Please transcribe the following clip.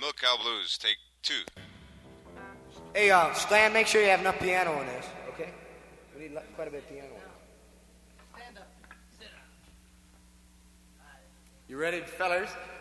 Milk Cow Blues, take 2. Hey, Stan, make sure you have enough piano on this, okay? We need quite a bit of piano on this. Stand up. Sit up. You ready, fellas?